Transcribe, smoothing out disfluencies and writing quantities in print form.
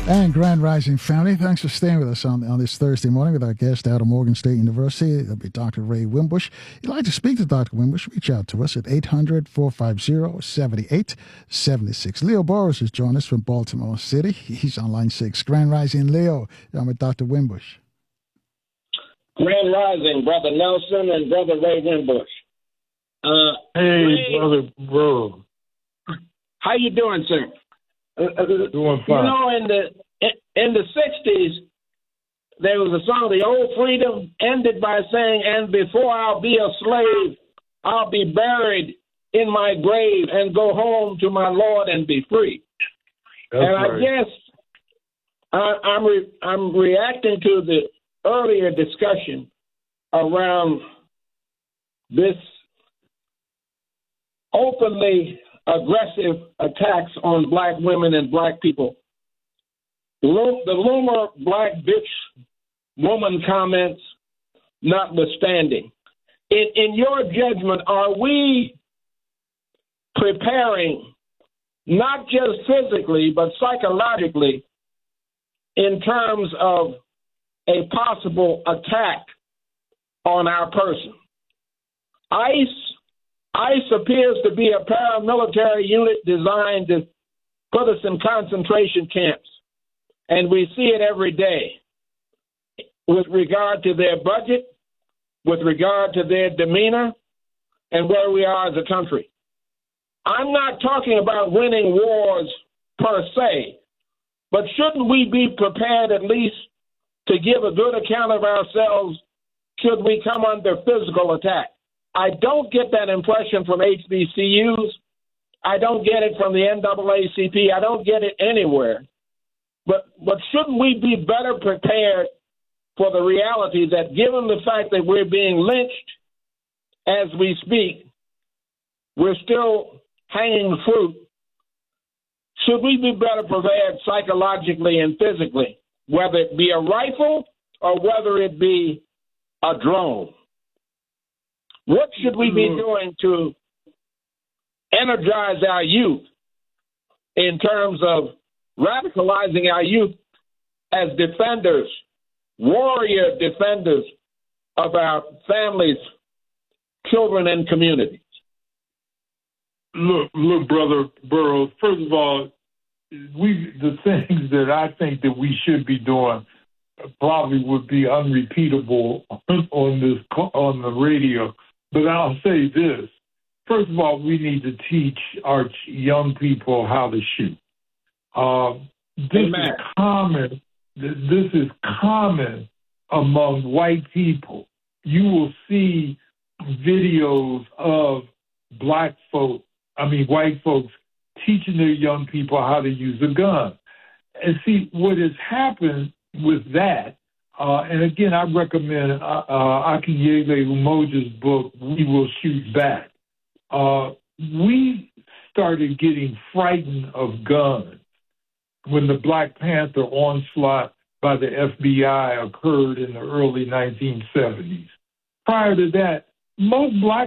And Grand Rising family, thanks for staying with us on this Thursday morning with our guest out of Morgan State University. It'll be Dr. Ray Wimbush. If you'd like to speak to Dr. Wimbush, reach out to us at 800-450-7876. Leo Boris has joined us from Baltimore City. He's on line 6. Grand Rising, Leo. I'm with Dr. Wimbush. Grand Rising, Brother Nelson and Brother Ray Wimbush. Hey, Ray, brother, bro. How you doing, sir? Doing fine. You know, in the 60s, there was a song, The Old Freedom, ended by saying, and before I'll be a slave, I'll be buried in my grave and go home to my Lord and be free. That's and right. I guess I'm reacting to the earlier discussion around this openly aggressive attacks on black women and black people. The Loomer black bitch woman comments notwithstanding. In your judgment, are we preparing not just physically but psychologically in terms of a possible attack on our person? ICE appears to be a paramilitary unit designed to put us in concentration camps, and we see it every day with regard to their budget, with regard to their demeanor, and where we are as a country. I'm not talking about winning wars per se, but shouldn't we be prepared at least to give a good account of ourselves should we come under physical attack? I don't get that impression from HBCUs. I don't get it from the NAACP. I don't get it anywhere. But shouldn't we be better prepared for the reality that given the fact that we're being lynched as we speak, we're still hanging fruit? Should we be better prepared psychologically and physically, whether it be a rifle or whether it be a drone? What should we be doing to energize our youth in terms of radicalizing our youth as defenders, warrior defenders of our families, children, and communities? Look, Brother Burroughs, first of all, the things that I think that we should be doing probably would be unrepeatable on the radio. But I'll say this. First of all, we need to teach our young people how to shoot. This is common among white people. You will see videos of white folks teaching their young people how to use a gun. And see, what has happened with that, and again, I recommend Akinyele Umoja's book, We Will Shoot Back. We started getting frightened of guns when the Black Panther onslaught by the FBI occurred in the early 1970s. Prior to that, most black